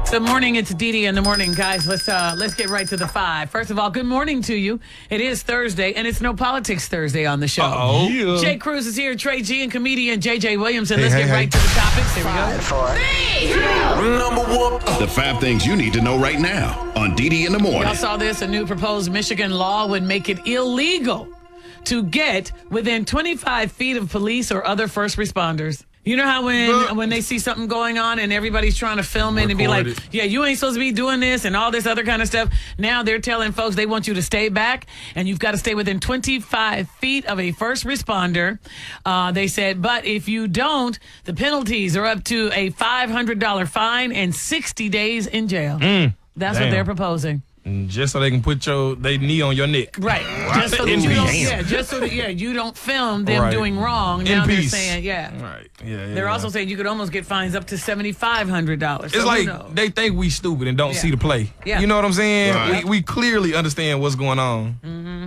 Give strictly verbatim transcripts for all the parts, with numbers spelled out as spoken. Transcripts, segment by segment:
Good morning. It's Dee Dee in the morning, guys. Let's uh, let's get right to the five. First of all, good morning to you. It is Thursday, and it's No Politics Thursday on the show. Uh-oh. Yeah. Jay Cruz is here, Trey G, and comedian J J Williamson. Hey, let's hey, get hey. right to the topics. Here we go. Four, three, Number one. The five things you need to know right now on Dee Dee in the morning. Y'all saw this. A new proposed Michigan law would make it illegal to get within twenty-five feet of police or other first responders. You know how when But- when they see something going on and everybody's trying to film it and be like, Record it. yeah, you ain't supposed to be doing this and all this other kind of stuff. Now they're telling folks they want you to stay back and you've got to stay within twenty-five feet of a first responder. Uh, they said, but if you don't, the penalties are up to a five hundred dollars fine and sixty days in jail. That's what Damn. they're proposing. Just so they can put your they knee on your neck. Right. Just so that In you don't, peace. yeah, just so that yeah, you don't film them Right. doing wrong. In Now they're peace. saying, yeah. Right. Yeah. yeah They're yeah. also saying you could almost get fines up to seventy-five hundred dollars. It's like they think we stupid and don't Yeah. see the play. Yeah. You know what I'm saying? Right. We, we clearly understand what's going on.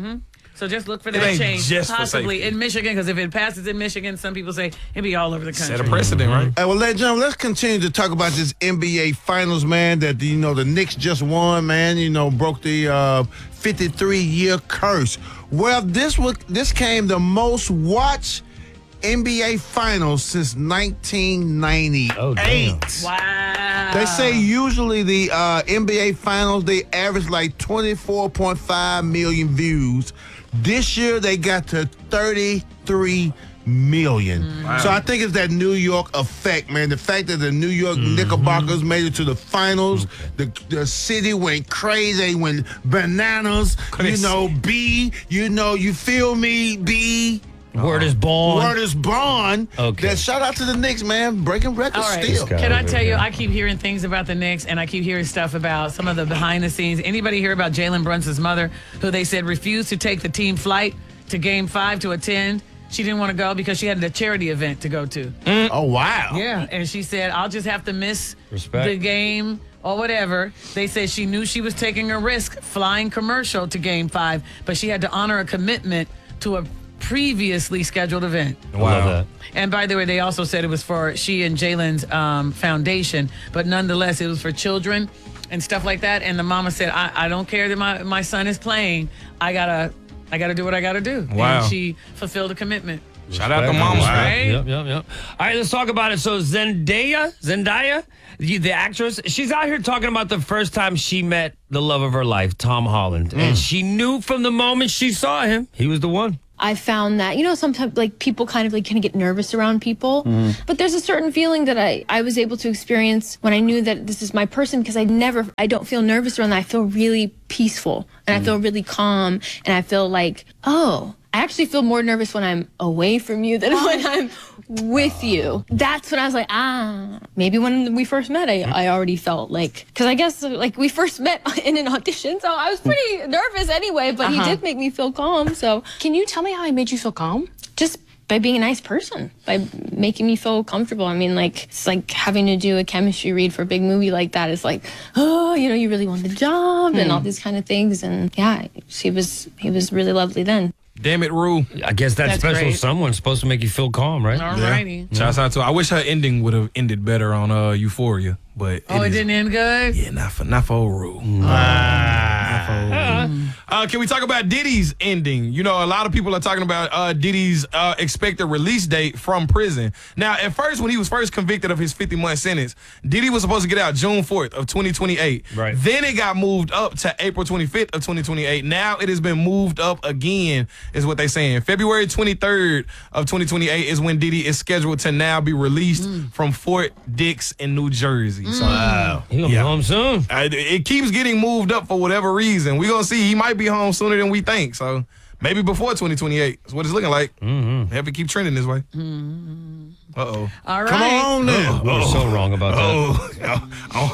So just look for It that ain't change, just for possibly safety. in Michigan, because if it passes in Michigan, some people say it'd be all over the country. Set a precedent, right? Hey, well, ladies and gentlemen, let's continue to talk about this N B A Finals, man. That you know the Knicks just won, man. You know, broke the uh, fifty-three year curse. Well, this was this came the most watched N B A Finals since nineteen ninety-eight. Oh, damn. Wow. They say usually the uh, N B A Finals, they average like twenty-four point five million views. This year, they got to thirty-three million. So I think it's that New York effect, man. The fact that the New York Knickerbockers made it to the finals, the, the city went crazy, went bananas. Crazy. You know, B, you know, you feel me, B. Word is born. Word is born. Okay. That shout out to the Knicks, man. Breaking records All right. still. guy. Can I over tell you, here. I keep hearing things about the Knicks, and I keep hearing stuff about some of the behind the scenes. Anybody hear about Jalen Brunson's mother, who they said refused to take the team flight to Game Five to attend? She didn't want to go because she had a charity event to go to. Oh, wow. Yeah, and she said, I'll just have to miss Respect. the game or whatever. They said she knew she was taking a risk flying commercial to Game Five, but she had to honor a commitment to a previously scheduled event. I love that. And by the way, they also said it was for she and Jalen's um, foundation, but nonetheless, it was for children and stuff like that. And the mama said, I, I don't care that my, my son is playing. I gotta I gotta do what I gotta do. Wow. And she fulfilled a commitment. Shout out to Respect. mamas, Wow. right? Yep, yep, yep. All right, let's talk about it. So Zendaya, Zendaya, the, the actress, she's out here talking about the first time she met the love of her life, Tom Holland. And she knew from the moment she saw him, he was the one. I found that, you know, sometimes like people kind of like kind of get nervous around people, but there's a certain feeling that I, I was able to experience when I knew that this is my person, because I never, I don't feel nervous around that. I feel really peaceful and I feel really calm and I feel like, oh, I actually feel more nervous when I'm away from you than when I'm with you. That's when I was like, ah, maybe when we first met, I, I already felt like, because I guess like we first met in an audition, so I was pretty nervous anyway, but he did make me feel calm. So Can you tell me how I made you feel calm? just by being a nice person, by making me feel comfortable. I mean, like, it's like having to do a chemistry read for a big movie like that. It's like, oh, you know, you really want the job and all these kind of things. And yeah, she was, he was really lovely then. Damn it, Rue. I guess that That's special great. someone's supposed to make you feel calm, right? All righty. Shouts out to her. I wish her ending would have ended better on uh, Euphoria, but Oh, it is- didn't end good? Yeah, not for not for old Rue. Not for old Rue. Uh, can we talk about Diddy's ending? You know, a lot of people are talking about uh, Diddy's uh, expected release date from prison. Now, at first, when he was first convicted of his fifty-month sentence, Diddy was supposed to get out June fourth of twenty twenty-eight. Right. Then it got moved up to April twenty-fifth of twenty twenty-eight. Now it has been moved up again, is what they're saying. February twenty-third of twenty twenty-eight is when Diddy is scheduled to now be released from Fort Dix in New Jersey. So, Wow. He gonna be Yeah. home soon. I, it keeps getting moved up for whatever reason. We're going to see. He might be home sooner than we think. So maybe before twenty twenty-eight. That's what it's looking like. Mm-hmm. Have to keep trending this way. Mm-hmm. Uh-oh. All right. Come on now. We were so wrong about that. Oh.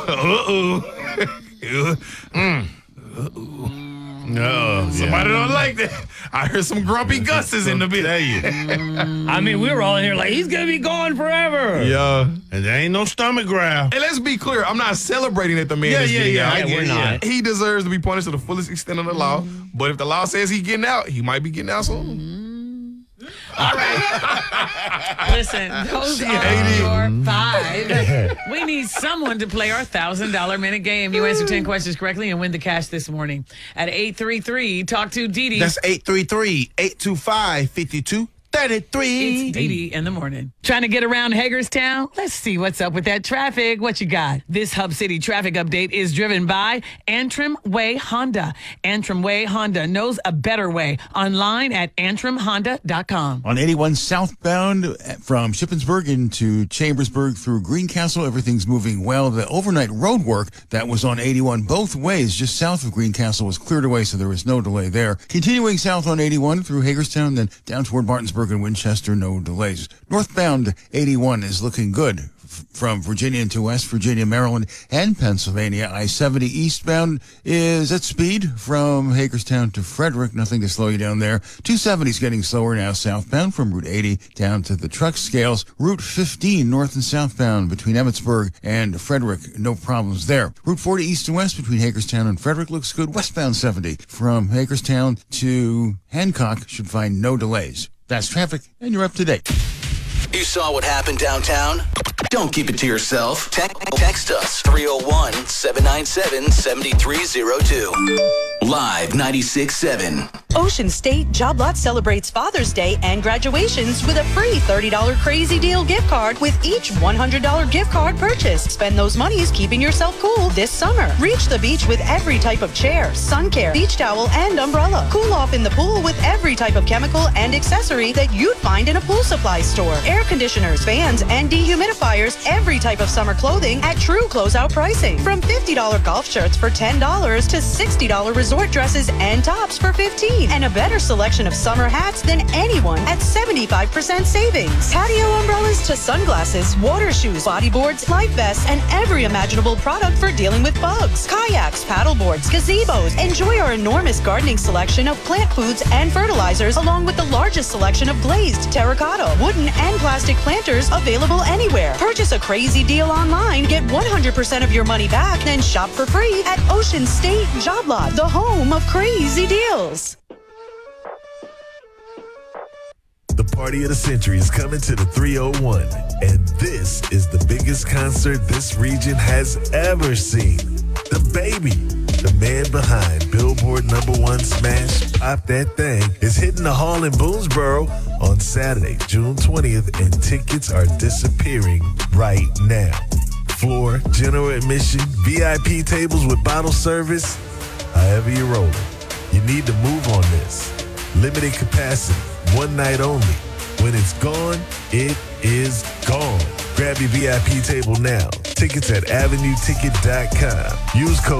Uh-oh. Uh-oh. Mm. No, Somebody don't like that. I heard some grumpy Gus's in the bit. Tell you. I mean, we were all in here like, he's going to be gone forever. Yeah. And there ain't no stomach growl. And let's be clear, I'm not celebrating that the man Yeah, is yeah, getting yeah, out. I Yeah, get we're it, not. He deserves to be punished to the fullest extent of the law. But if the law says he's getting out, he might be getting out soon. All right. Listen, those are your five. We need someone to play our one thousand dollars minute game. You answer ten questions correctly and win the cash this morning at eight three three, talk to Dee Dee. That's eight three three, eight two five, five two three three. It's Dee Dee in the morning. Trying to get around Hagerstown? Let's see what's up with that traffic. What you got? This Hub City traffic update is driven by Antrim Way Honda. Antrim Way Honda knows a better way. Online at antrim honda dot com. On eighty-one southbound from Shippensburg into Chambersburg through Greencastle, everything's moving well. The overnight road work that was on eighty-one both ways just south of Greencastle was cleared away, so there was no delay there. Continuing south on eighty-one through Hagerstown, then down toward Martinsburg and Winchester, no delays. Northbound eighty-one is looking good f- from Virginia into West Virginia, Maryland, and Pennsylvania. I seventy eastbound is at speed from Hagerstown to Frederick. Nothing to slow you down there. two seventy is getting slower now southbound from Route eighty down to the truck scales. Route fifteen north and southbound between Emmitsburg and Frederick. No problems there. Route forty east and west between Hagerstown and Frederick looks good. Westbound seventy from Hagerstown to Hancock should find no delays. That's traffic, and you're up to date. You saw what happened downtown? Don't keep it to yourself. Te- text us three oh one, seven nine seven, seven three oh two. Live ninety-six seven. Ocean State Job Lot celebrates Father's Day and graduations with a free thirty dollars Crazy Deal gift card with each one hundred dollars gift card purchase. Spend those monies keeping yourself cool this summer. Reach the beach with every type of chair, sun care, beach towel, and umbrella. Cool off in the pool with every type of chemical and accessory that you'd find in a pool supply store. Air conditioners, fans, and dehumidifiers. Every type of summer clothing at true closeout pricing. From fifty dollars golf shirts for ten dollars to sixty dollars resort dresses and tops for fifteen dollars. And a better selection of summer hats than anyone at seventy-five percent savings. Patio umbrellas to sunglasses, water shoes, bodyboards, life vests, and every imaginable product for dealing with bugs. Kayaks, paddle boards, gazebos. Enjoy our enormous gardening selection of plant foods and fertilizers, along with the largest selection of glazed, terracotta, wooden, and plastic planters available anywhere. Purchase a Crazy Deal online, get one hundred percent of your money back, then shop for free at Ocean State Job Lot, the home of crazy deals. The party of the century is coming to the three oh one, and this is the biggest concert this region has ever seen. The Baby, the man behind Billboard number one smash Pop That Thing, is hitting the hall in Boonesboro on Saturday, June twentieth, and tickets are disappearing right now. Floor, general admission, V I P tables with bottle service, however you're rolling. You need to move on this. Limited capacity, one night only. When it's gone, it is gone. Grab your V I P table now. Tickets at avenue ticket dot com. Use code